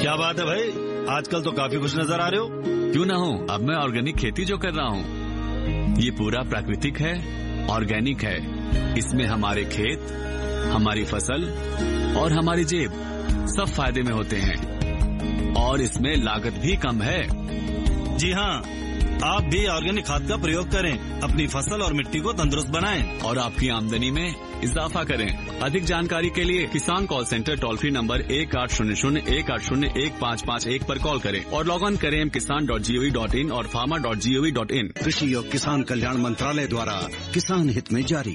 क्या बात है भाई, आजकल तो काफी खुश नजर आ रहे हो। क्यों ना हो, अब मैं ऑर्गेनिक खेती जो कर रहा हूँ ये पूरा प्राकृतिक है, ऑर्गेनिक है। इसमें हमारे खेत, हमारी फसल और हमारी जेब सब फायदे में होते हैं और इसमें लागत भी कम है। जी हाँ, आप भी ऑर्गेनिक खाद का प्रयोग करें, अपनी फसल और मिट्टी को तंदुरुस्त बनाएं और आपकी आमदनी में इजाफा करें। अधिक जानकारी के लिए किसान call centre toll free number 1800-180-1551 पर कॉल करें और लॉग ऑन करें kisan.gov.in और farmer.gov.in। कृषि और किसान कल्याण मंत्रालय द्वारा किसान हित में जारी।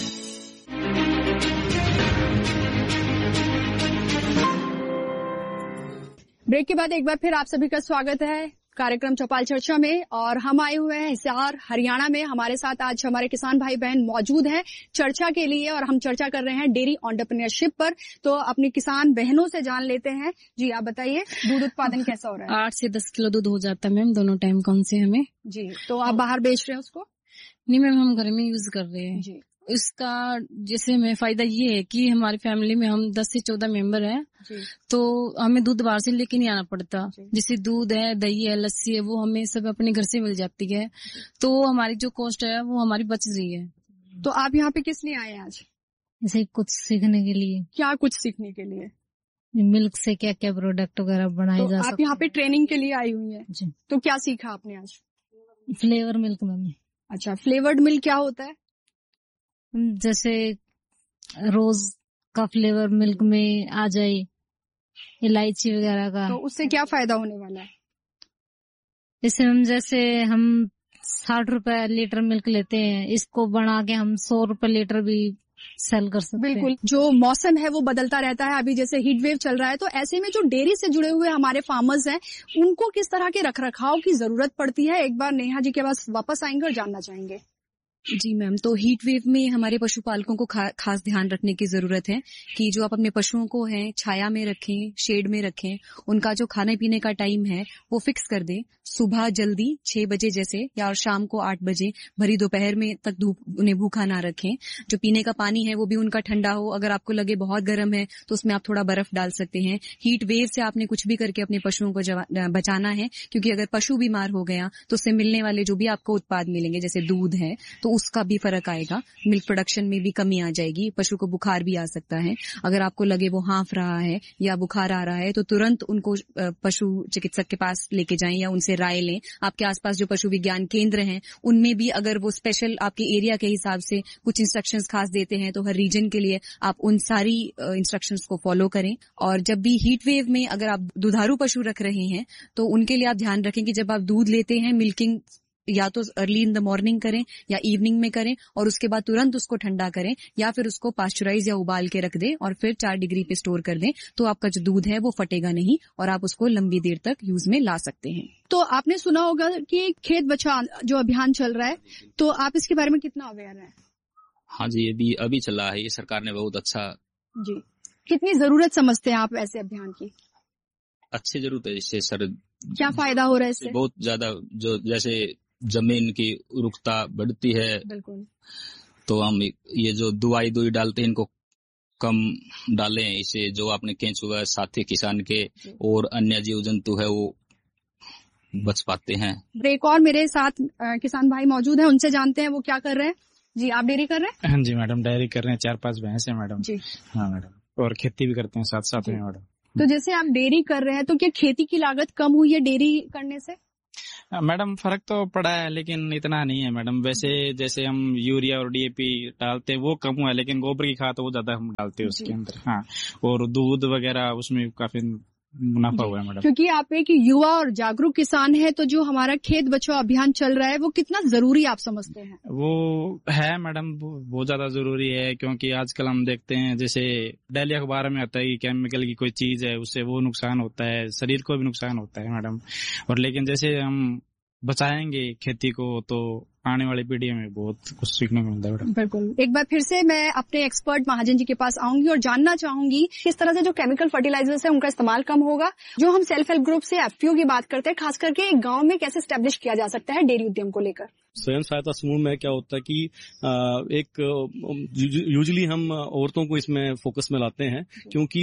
ब्रेक के बाद एक बार फिर आप सभी का स्वागत है कार्यक्रम चौपाल चर्चा में। और हम आए हुए हैं हिसार हरियाणा में। हमारे साथ आज हमारे किसान भाई बहन मौजूद हैं चर्चा के लिए और हम चर्चा कर रहे हैं डेयरी एंटरप्रेन्योरशिप पर। तो अपनी किसान बहनों से जान लेते हैं। जी आप बताइए, दूध उत्पादन कैसा हो रहा है? 8 से 10 किलो दूध हो जाता है मैम, दोनों टाइम कौन से हमें। जी, तो आप बाहर बेच रहे हैं उसको? नहीं मैम, हम घर में यूज कर रहे हैं जी। इसका जैसे हमें फायदा ये है कि हमारी फैमिली में हम 10 से 14 मेंबर हैं, तो हमें दूध बाहर से लेके नहीं आना पड़ता। जैसे दूध है, दही है, लस्सी है, वो हमें सब अपने घर से मिल जाती है, तो हमारी जो कॉस्ट है वो हमारी बच रही है। तो आप यहाँ पे किस लिए आए हैं आज? जैसे कुछ सीखने के लिए। क्या कुछ सीखने के लिए? मिल्क से क्या क्या प्रोडक्ट वगैरह बनाए जा सकते हैं। आप यहाँ पे ट्रेनिंग के लिए आई हुई है जी। तो क्या सीखा आपने आज? Flavour milk ma'am. अच्छा, फ्लेवर्ड मिल्क क्या होता है? जैसे रोज का फ्लेवर मिल्क में आ जाए, इलायची वगैरह का, तो उससे क्या फायदा होने वाला है? इससे हम जैसे हम 60 रुपए लीटर मिल्क लेते हैं, इसको बना के हम 100 रुपए लीटर भी सेल कर सकते हैं। बिल्कुल, जो मौसम है वो बदलता रहता है। अभी जैसे हीट वेव चल रहा है, तो ऐसे में जो डेयरी से जुड़े हुए हमारे फार्मर्स हैं उनको किस तरह के रखरखाव की जरूरत पड़ती है, एक बार नेहा जी के पास वापस आएंगे और जानना चाहेंगे। जी मैम, तो हीट वेव में हमारे पशुपालकों को खास ध्यान रखने की जरूरत है कि जो आप अपने पशुओं को हैं छाया में रखें, शेड में रखें। उनका जो खाने पीने का टाइम है वो फिक्स कर दें। सुबह जल्दी 6 बजे जैसे, या और शाम को 8 बजे, भरी दोपहर में तक धूप उन्हें भूखा ना रखें। जो पीने का पानी है वो भी उनका ठंडा हो। अगर आपको लगे बहुत गर्म है तो उसमें आप थोड़ा बर्फ डाल सकते हैं। हीट वेव से आपने कुछ भी करके अपने पशुओं को बचाना है, क्योंकि अगर पशु बीमार हो गया तो उससे मिलने वाले जो भी आपको उत्पाद मिलेंगे जैसे दूध है तो उसका भी फर्क आएगा, मिल्क प्रोडक्शन में भी कमी आ जाएगी, पशु को बुखार भी आ सकता है। अगर आपको लगे वो हाँफ रहा है या बुखार आ रहा है तो तुरंत उनको पशु चिकित्सक के पास लेके जाएं या उनसे राय लें। आपके आसपास जो पशु विज्ञान केंद्र हैं उनमें भी अगर वो स्पेशल आपके एरिया के हिसाब से कुछ इंस्ट्रक्शंस खास देते हैं तो हर रीजन के लिए आप उन सारी इंस्ट्रक्शंस को फॉलो करें। और जब भी हीट वेव में अगर आप दुधारू पशु रख रहे हैं तो उनके लिए आप ध्यान रखें कि जब आप दूध लेते हैं मिल्किंग या तो अर्ली इन द मॉर्निंग करें या इवनिंग में करें, और उसके बाद तुरंत उसको ठंडा करें या फिर उसको पास्चराइज या उबाल के रख दें और फिर 4 डिग्री पे स्टोर कर दें, तो आपका जो दूध है वो फटेगा नहीं और आप उसको लंबी देर तक यूज में ला सकते हैं। तो आपने सुना होगा कि खेत बचाओ जो अभियान चल रहा है, तो आप इसके बारे में कितना अवेयर हैं? हाँ जी, अभी चल रहा है, ये सरकार ने बहुत अच्छा। जी, कितनी जरूरत समझते हैं आप ऐसे अभियान की? अच्छी जरूरत है इससे सर। क्या फायदा हो रहा है इससे? बहुत ज्यादा, जो जैसे जमीन की उर्वरता बढ़ती है। बिल्कुल। तो हम ये जो दवाई डालते हैं इनको कम डालें, इसे जो आपने केंचुआ साथी किसान के और अन्य जीव जंतु है वो बच पाते हैं। एक और मेरे साथ किसान भाई मौजूद हैं, उनसे जानते हैं वो क्या कर रहे हैं। जी, आप डेयरी कर रहे हैं? हाँ जी मैडम, डेयरी कर रहे हैं, 4-5 भैंस है मैडम जी। हाँ मैडम, और खेती भी करते हैं साथ साथ में मैडम। तो जैसे आप डेयरी कर रहे हैं तो क्या खेती की लागत कम हुई है डेयरी करने से? मैडम फर्क तो पड़ा है लेकिन इतना नहीं है मैडम। वैसे जैसे हम यूरिया और डीएपी डालते हैं वो कम हुआ है, लेकिन गोबर की खाद वो ज्यादा हम डालते हैं उसके अंदर। हाँ, और दूध वगैरह उसमें काफी मुनाफा हुआ है मैडम। क्योंकि आप एक युवा और जागरूक किसान है, तो जो हमारा खेत बचाओ अभियान चल रहा है वो कितना जरूरी आप समझते हैं? वो है मैडम, बहुत ज्यादा जरूरी है, क्योंकि आजकल हम देखते हैं जैसे डेली अखबार में आता है कि केमिकल की कोई चीज है उससे वो नुकसान होता है, शरीर को भी नुकसान होता है मैडम। और लेकिन जैसे हम बचाएंगे खेती को तो आने वाली पीढ़ी में बहुत कुछ सीखने को मिलता है मैडम। बिल्कुल। एक बार फिर से मैं अपने एक्सपर्ट महाजन जी के पास आऊंगी और जानना चाहूंगी किस तरह से जो केमिकल फर्टिलाइजर्स है उनका इस्तेमाल कम होगा। जो हम सेल्फ हेल्प ग्रुप से एफपीओ की बात करते हैं, खास करके एक गांव में कैसे स्टैब्लिश किया जा सकता है डेयरी उद्यम को लेकर। स्वयं सहायता समूह में क्या होता है कि एक यूजुअली हम औरतों को इसमें फोकस में लाते हैं, क्योंकि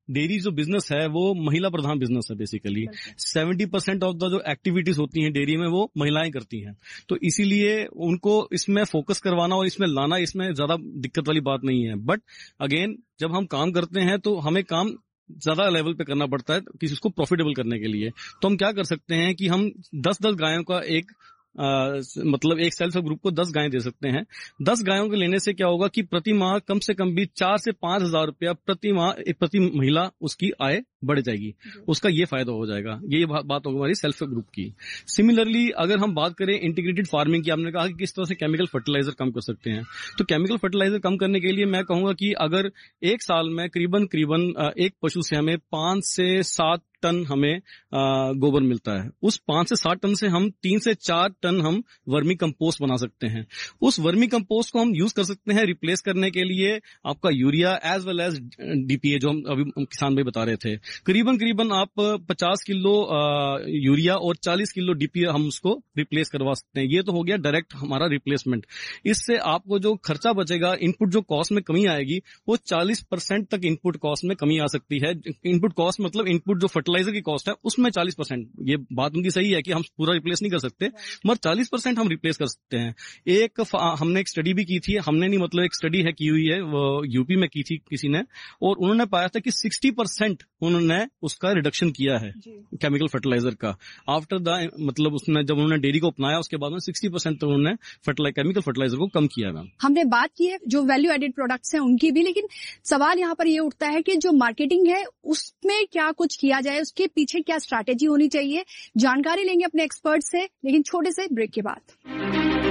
डेयरी जो बिजनेस है वो महिला प्रधान बिजनेस है बेसिकली। 70% ऑफ द जो एक्टिविटीज होती हैं डेयरी में वो महिलाएं करती हैं, तो इसीलिए उनको इसमें फोकस करवाना और इसमें लाना, इसमें ज्यादा दिक्कत वाली बात नहीं है। बट अगेन जब हम काम करते हैं तो हमें काम ज्यादा लेवल पे करना पड़ता है किसी उसको प्रॉफिटेबल करने के लिए। तो हम क्या कर सकते हैं कि हम 10-10 गायों का एक मतलब एक सेल्फ हेल्प ग्रुप को 10 गायें दे सकते हैं। 10 गायों के लेने से क्या होगा कि प्रति माह कम से कम भी 4 से 5 हजार रुपया प्रति माह प्रति महिला उसकी आय बढ़ जाएगी, उसका ये फायदा हो जाएगा। ये बात होगी हमारी सेल्फ हेल्प ग्रुप की। सिमिलरली अगर हम बात करें इंटीग्रेटेड फार्मिंग की, आपने कहा कि किस तरह से केमिकल फर्टिलाइजर कम कर सकते हैं, तो केमिकल फर्टिलाइजर कम करने के लिए मैं कहूंगा कि अगर एक साल में करीबन एक पशु से हमें 5 से 7 टन हमें गोबर मिलता है, उस 5 से 7 टन से हम 3 से 4 टन हम वर्मी कंपोस्ट बना सकते हैं। उस वर्मी कंपोस्ट को हम यूज कर सकते हैं रिप्लेस करने के लिए आपका urea as well as DPA, जो हम अभी किसान भाई बता रहे थे। करीबन आप 50 किलो यूरिया और 40 किलो डीपीए हम उसको रिप्लेस करवा सकते हैं। ये तो हो गया डायरेक्ट हमारा रिप्लेसमेंट। इससे आपको जो खर्चा बचेगा, इनपुट जो कॉस्ट में कमी आएगी, वो 40% तक इनपुट कॉस्ट में कमी आ सकती है। इनपुट कॉस्ट मतलब इनपुट जो फर्टिलाइजर की कॉस्ट है उसमें 40%। ये बात उनकी सही है कि हम पूरा रिप्लेस नहीं कर सकते, मगर 40% हम रिप्लेस कर सकते हैं। हमने एक स्टडी भी की थी, हमने नहीं मतलब एक स्टडी है की हुई है, वो यूपी में की थी किसी ने, और उन्होंने पाया था कि 60% उन्होंने उसका रिडक्शन किया है केमिकल फर्टिलाइजर का। आफ्टर द मतलब उसने जब उन्होंने डेयरी को अपनाया उसके बाद में 60% तो उन्होंने केमिकल फर्टिलाइजर को कम किया है। हमने बात की है जो वैल्यू एडेड प्रोडक्ट्स हैं उनकी भी, लेकिन सवाल यहाँ पर ये उठता है कि जो मार्केटिंग है उसमें क्या कुछ किया जाए, उसके पीछे क्या स्ट्रैटेजी होनी चाहिए। जानकारी लेंगे अपने एक्सपर्ट से, लेकिन छोटे से ब्रेक के बाद।